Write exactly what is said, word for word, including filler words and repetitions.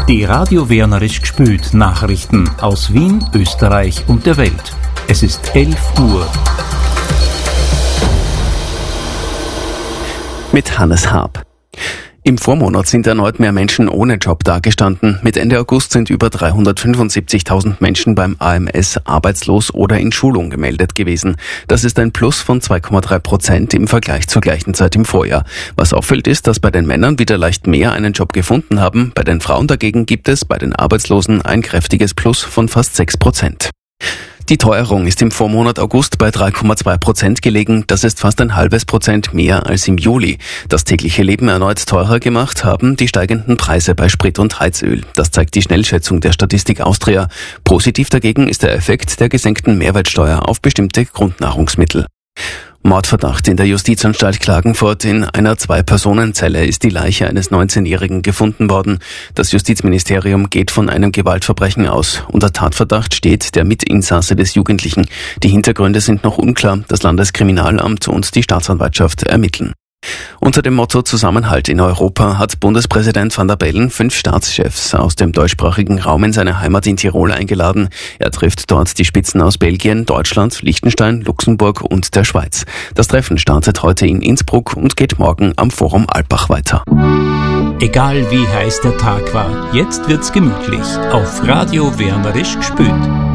Die Radio Wernerisch gspült Nachrichten aus Wien, Österreich und der Welt. Es ist elf Uhr. Mit Hannes Haab. Im Vormonat sind erneut mehr Menschen ohne Job dagestanden. Mit Ende August sind über dreihundertfünfundsiebzigtausend Menschen beim A M S arbeitslos oder in Schulung gemeldet gewesen. Das ist ein Plus von zwei Komma drei Prozent im Vergleich zur gleichen Zeit im Vorjahr. Was auffällt ist, dass bei den Männern wieder leicht mehr einen Job gefunden haben. Bei den Frauen dagegen gibt es bei den Arbeitslosen ein kräftiges Plus von fast sechs Prozent. Die Teuerung ist im Vormonat August bei drei Komma zwei Prozent gelegen. Das ist fast ein halbes Prozent mehr als im Juli. Das tägliche Leben erneut teurer gemacht haben die steigenden Preise bei Sprit und Heizöl. Das zeigt die Schnellschätzung der Statistik Austria. Positiv dagegen ist der Effekt der gesenkten Mehrwertsteuer auf bestimmte Grundnahrungsmittel. Mordverdacht in der Justizanstalt Klagenfurt. In einer Zwei-Personen-Zelle ist die Leiche eines neunzehnjährigen gefunden worden. Das Justizministerium geht von einem Gewaltverbrechen aus. Unter Tatverdacht steht der Mitinsasse des Jugendlichen. Die Hintergründe sind noch unklar. Das Landeskriminalamt und die Staatsanwaltschaft ermitteln. Unter dem Motto Zusammenhalt in Europa hat Bundespräsident Van der Bellen fünf Staatschefs aus dem deutschsprachigen Raum in seine Heimat in Tirol eingeladen. Er trifft dort die Spitzen aus Belgien, Deutschland, Liechtenstein, Luxemburg und der Schweiz. Das Treffen startet heute in Innsbruck und geht morgen am Forum Alpbach weiter. Egal wie heiß der Tag war, jetzt wird's gemütlich auf Radio Wernerisch gspült.